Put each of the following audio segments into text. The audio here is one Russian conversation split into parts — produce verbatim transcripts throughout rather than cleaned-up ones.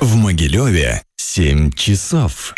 В Могилеве семь часов.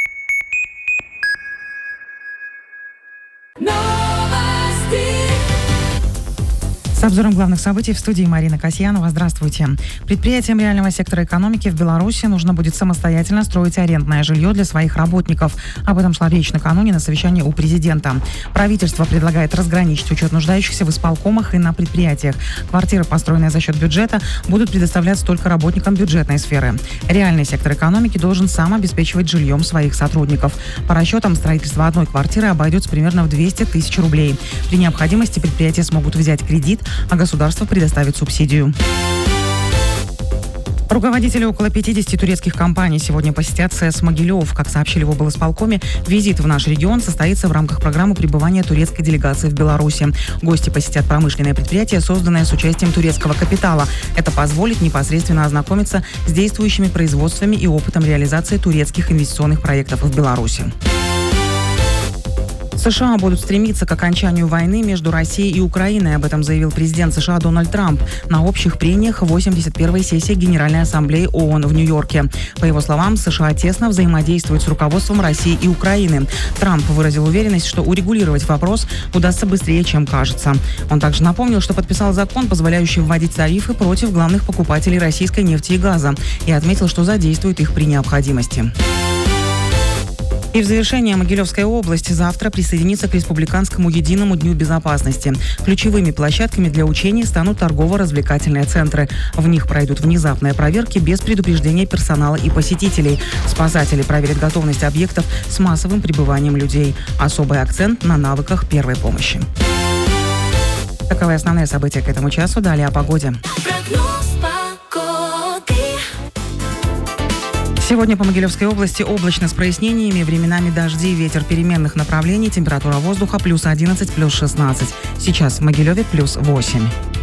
С обзором главных событий в студии Марина Касьянова. Здравствуйте. Предприятиям реального сектора экономики в Беларуси нужно будет самостоятельно строить арендное жилье для своих работников. Об этом шла речь накануне на совещании у президента. Правительство предлагает разграничить учет нуждающихся в исполкомах и на предприятиях. Квартиры, построенные за счет бюджета, будут предоставляться только работникам бюджетной сферы. Реальный сектор экономики должен сам обеспечивать жильем своих сотрудников. По расчетам, строительство одной квартиры обойдется примерно в двести тысяч рублей. При необходимости предприятия смогут взять кредит, а государство предоставит субсидию. Руководители около пятидесяти турецких компаний сегодня посетят СЭС Могилев. Как сообщили в облсполкоме, визит в наш регион состоится в рамках программы пребывания турецкой делегации в Беларуси. Гости посетят промышленное предприятие, созданное с участием турецкого капитала. Это позволит непосредственно ознакомиться с действующими производствами и опытом реализации турецких инвестиционных проектов в Беларуси. США будут стремиться к окончанию войны между Россией и Украиной. Об этом заявил президент США Дональд Трамп на общих прениях восемьдесят первой сессии Генеральной Ассамблеи ООН в Нью-Йорке. По его словам, США тесно взаимодействуют с руководством России и Украины. Трамп выразил уверенность, что урегулировать вопрос удастся быстрее, чем кажется. Он также напомнил, что подписал закон, позволяющий вводить тарифы против главных покупателей российской нефти и газа, и отметил, что задействует их при необходимости. И в завершение, Могилевская область завтра присоединится к Республиканскому единому дню безопасности. Ключевыми площадками для учений станут торгово-развлекательные центры. В них пройдут внезапные проверки без предупреждения персонала и посетителей. Спасатели проверят готовность объектов с массовым прибыванием людей. Особый акцент на навыках первой помощи. Таковы основные события к этому часу. Далее о погоде. Сегодня по Могилевской области облачно с прояснениями, временами дожди, ветер переменных направлений, температура воздуха плюс одиннадцать, плюс шестнадцать. Сейчас в Могилеве плюс восемь.